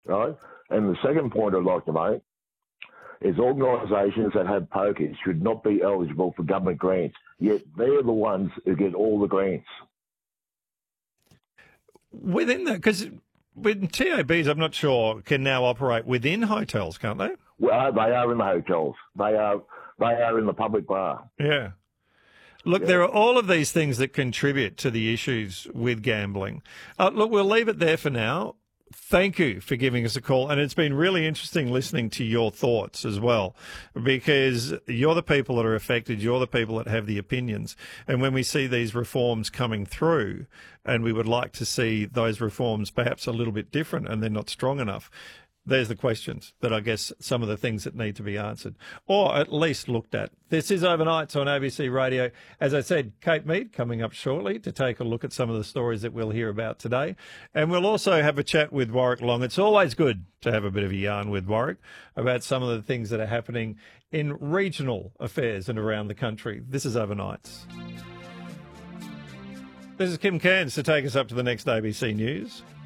right? And the second point I'd like to make is organisations that have pokies should not be eligible for government grants, yet they're the ones who get all the grants. Within that, because with TABs, I'm not sure, can now operate within hotels, can't they? Well, they are in the hotels. They are in the public bar. Yeah. Look, there are all of these things that contribute to the issues with gambling. Look, we'll leave it there for now. Thank you for giving us a call. And it's been really interesting listening to your thoughts as well, because you're the people that are affected. You're the people that have the opinions. And when we see these reforms coming through, and we would like to see those reforms perhaps a little bit different and they're not strong enough, there's the questions that I guess some of the things that need to be answered or at least looked at. This is Overnights on ABC Radio. As I said, Kate Mead coming up shortly to take a look at some of the stories that we'll hear about today. And we'll also have a chat with Warwick Long. It's always good to have a bit of a yarn with Warwick about some of the things that are happening in regional affairs and around the country. This is Overnights. This is Kim Cairns to take us up to the next ABC News.